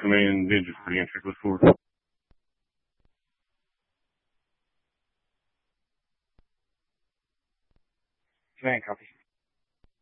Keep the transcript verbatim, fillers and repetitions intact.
Command Ninjas, pretty entry, look forward. Command, copy.